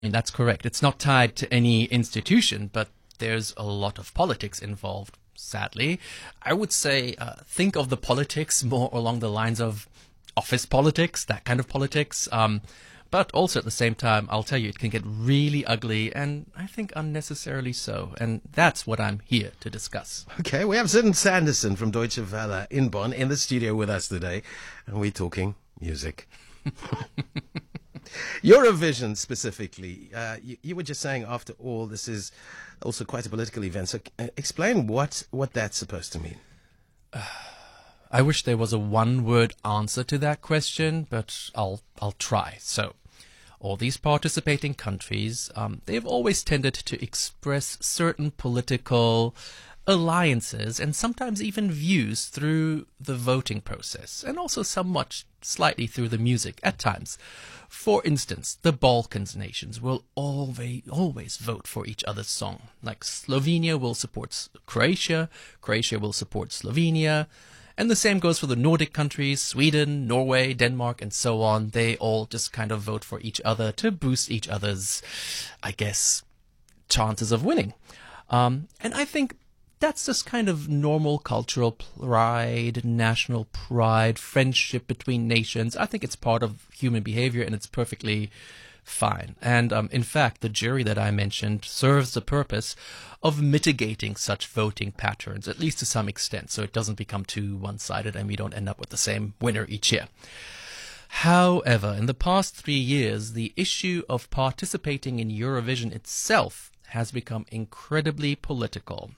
mean, that's correct. It's not tied to any institution, but there's a lot of politics involved, sadly. I would say think of the politics more along the lines of office politics, that kind of politics. But also at the same time, I'll tell you, it can get really ugly and I think unnecessarily so. And that's what I'm here to discuss. Okay, we have Sertan Sanderson from Deutsche Welle in Bonn in the studio with us today, and we're talking music. Eurovision specifically, you were just saying, after all, this is also quite a political event. So explain what that's supposed to mean. I wish there was a one-word answer to that question, but I'll try. So, all these participating countries, they've always tended to express certain political alliances and sometimes even views through the voting process, and also somewhat slightly through the music at times. For instance, the Balkans nations will always vote for each other's song. Like Slovenia will support Croatia, Croatia will support Slovenia, and the same goes for the Nordic countries, Sweden, Norway, Denmark, and so on. They all just kind of vote for each other to boost each other's, I guess, chances of winning. And I think that's just kind of normal cultural pride, national pride, friendship between nations. I think it's part of human behavior, and it's perfectly fine. And in fact, the jury that I mentioned serves the purpose of mitigating such voting patterns, at least to some extent, so it doesn't become too one-sided and we don't end up with the same winner each year. However, in the past 3 years, the issue of participating in Eurovision itself has become incredibly political.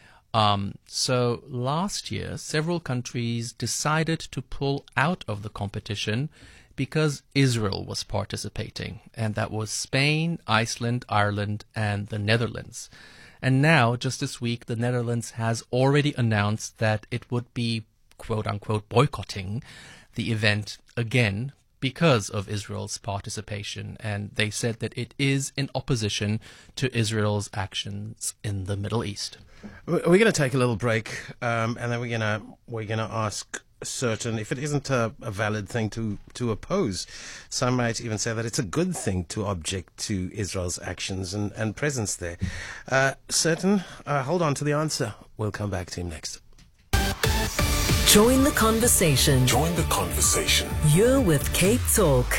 So last year, several countries decided to pull out of the competition because Israel was participating, and that was Spain, Iceland, Ireland, and the Netherlands. And now, just this week, the Netherlands has already announced that it would be, quote-unquote, boycotting the event again because of Israel's participation. And they said that it is in opposition to Israel's actions in the Middle East. We're going to take a little break, and then we're gonna ask Sertan if it isn't a valid thing to oppose. Some might even say that it's a good thing to object to Israel's actions and presence there. Sertan, hold on to the answer. We'll come back to him next. Join the conversation. Join the conversation. You're with Cape Talk.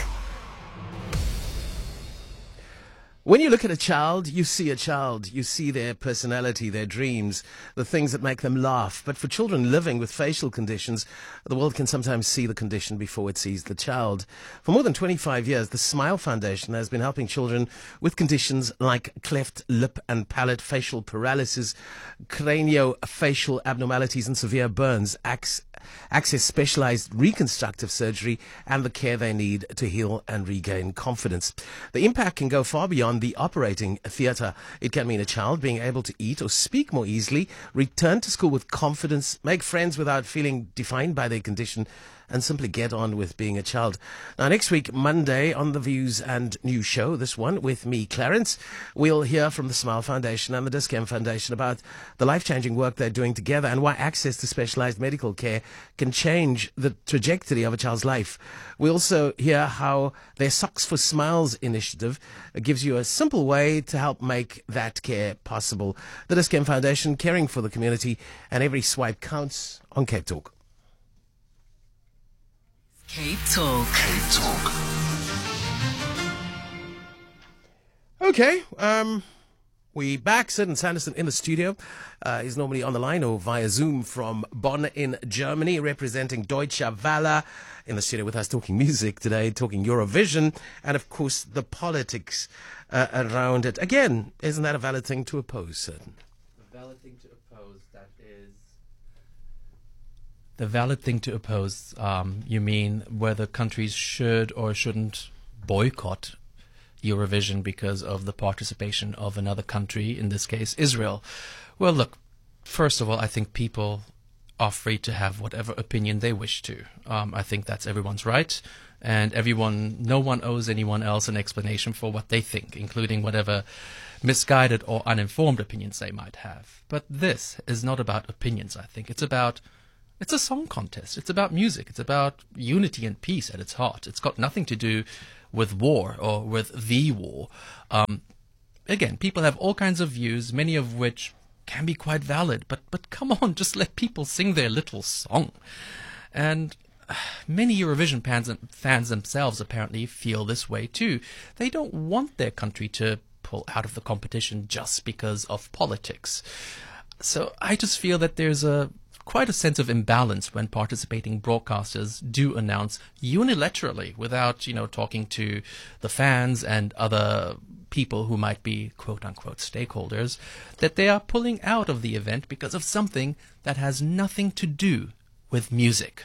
When you look at a child, you see their personality, their dreams, the things that make them laugh. But for children living with facial conditions, the world can sometimes see the condition before it sees the child. For more than 25 years, the Smile Foundation has been helping children with conditions like cleft lip and palate, facial paralysis, craniofacial abnormalities and severe burns, access specialized reconstructive surgery, and the care they need to heal and regain confidence. The impact can go far beyond the operating theatre. It can mean a child being able to eat or speak more easily, return to school with confidence, make friends without feeling defined by their condition, and simply get on with being a child. Now, next week, Monday, on the Views and News show, this one with me, Clarence, we'll hear from the Smile Foundation and the Dis-Chem Foundation about the life-changing work they're doing together and why access to specialized medical care can change the trajectory of a child's life. We also hear how their Socks for Smiles initiative gives you a simple way to help make that care possible. The Dis-Chem Foundation, caring for the community, and every swipe counts on Cape Talk. Cape Talk. Cape Talk. Okay, we back. Sertan Sanderson in the studio. He's normally on the line or via Zoom from Bonn in Germany, representing Deutsche Welle. In the studio with us, talking music today, talking Eurovision, and of course the politics around it. Again, isn't that a valid thing to oppose, Sertan? The valid thing to oppose, that is... The valid thing to oppose, you mean whether countries should or shouldn't boycott Eurovision because of the participation of another country, in this case Israel. Well, look, first of all, I think people are free to have whatever opinion they wish to. I think that's everyone's right, and no one owes anyone else an explanation for what they think, including whatever misguided or uninformed opinions they might have. But this is not about opinions, I think. It's a song contest. It's about music. It's about unity and peace at its heart. It's got nothing to do war or with the war. Again, people have all kinds of views, many of which can be quite valid, but come on, just let people sing their little song. And many Eurovision fans themselves apparently feel this way too. They don't want their country to pull out of the competition just because of politics. So I just feel that there's quite a sense of imbalance when participating broadcasters do announce unilaterally, without talking to the fans and other people who might be quote-unquote stakeholders, that they are pulling out of the event because of something that has nothing to do with music.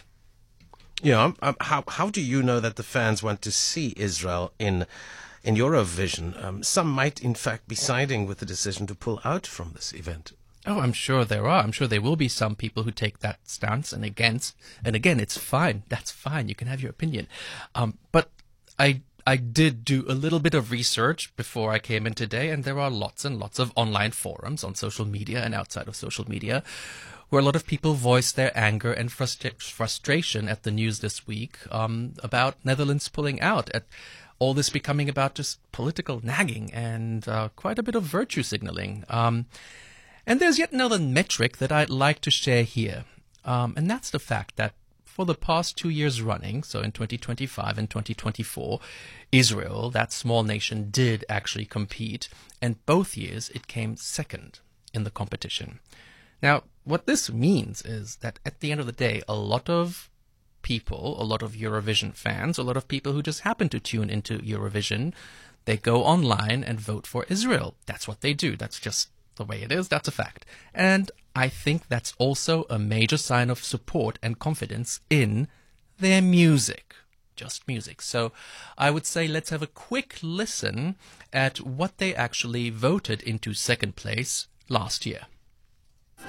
Yeah, how do you know that the fans want to see Israel in Eurovision? Some might, in fact, be siding with the decision to pull out from this event. Oh, I'm sure there are. I'm sure there will be some people who take that stance and against. And again, it's fine. That's fine. You can have your opinion. But I did do a little bit of research before I came in today, and there are lots and lots of online forums on social media and outside of social media where a lot of people voice their anger and frustration at the news this week about Netherlands pulling out, at all this becoming about just political nagging and quite a bit of virtue signaling. And there's yet another metric that I'd like to share here, and that's the fact that for the past 2 years running, so in 2025 and 2024, Israel, that small nation, did actually compete, and both years it came second in the competition. Now, what this means is that at the end of the day, a lot of people, a lot of Eurovision fans, a lot of people who just happen to tune into Eurovision, they go online and vote for Israel. That's what they do. That's just the way it is. That's a fact. And I think that's also a major sign of support and confidence in their music. Just music. So I would say let's have a quick listen at what they actually voted into second place last year.